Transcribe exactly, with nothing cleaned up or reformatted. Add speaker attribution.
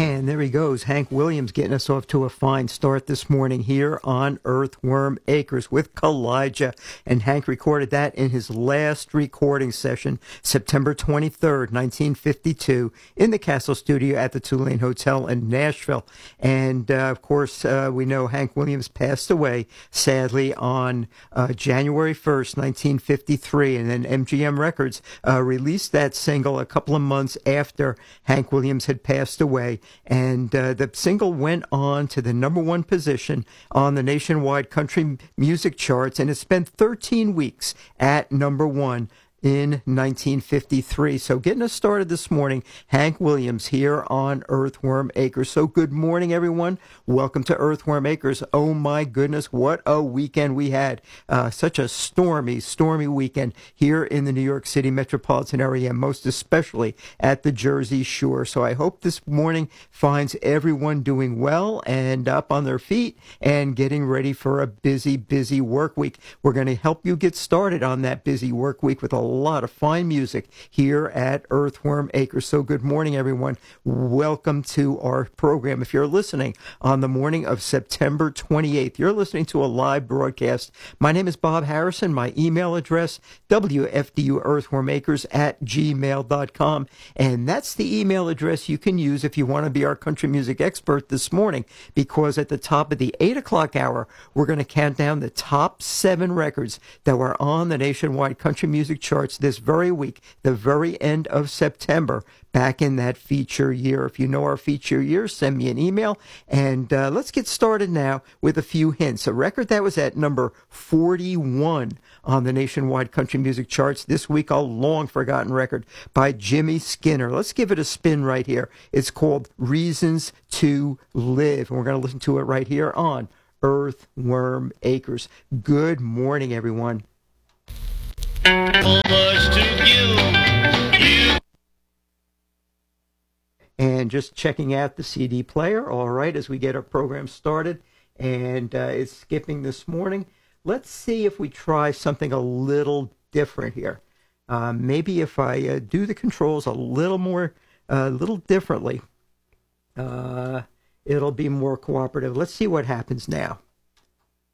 Speaker 1: And there he goes, Hank Williams, getting us off to a fine start this morning here on Earthworm Acres with Kalijah. And Hank recorded that in his last recording session, September twenty-third, nineteen fifty-two, in the Castle Studio at the Tulane Hotel in Nashville. And, uh, of course, uh, we know Hank Williams passed away, sadly, on uh, January first, nineteen fifty-three. And then M G M Records uh, released that single a couple of months after Hank Williams had passed away. And uh, the single went on to the number one position on the nationwide country music charts, and it spent thirteen weeks at number one in nineteen fifty-three. So getting us started this morning, Hank Williams here on Earthworm Acres. So good morning, everyone. Welcome to Earthworm Acres. Oh, my goodness, what a weekend we had. Uh, such a stormy, stormy weekend here in the New York City metropolitan area, and most especially at the Jersey Shore. So I hope this morning finds everyone doing well and up on their feet and getting ready for a busy, busy work week. We're going to help you get started on that busy work week with a lot of fine music here at Earthworm Acres. So good morning, everyone. Welcome to our program. If you're listening on the morning of September twenty-eighth, you're listening to a live broadcast. My name is Bob Harrison. My email address, W F D U earthwormacres at gmail dot com. And that's the email address you can use if you want to be our country music expert this morning, because at the top of the eight o'clock hour, we're going to count down the top seven records that were on the nationwide country music chart this very week, the very end of September, back in that feature year. If you know our feature year, send me an email. And uh, let's get started now with a few hints. A record that was at number forty-one on the nationwide country music charts this week, a long-forgotten record by Jimmy Skinner. Let's give it a spin right here. It's called Reasons to Live, and we're going to listen to it right here on Earthworm Acres. Good morning, everyone. And just checking out the C D player, all right, as we get our program started, and uh, it's skipping this morning. Let's see if we try something a little different here. Uh, maybe if I uh, do the controls a little more, a uh, little differently, uh, it'll be more cooperative. Let's see what happens now.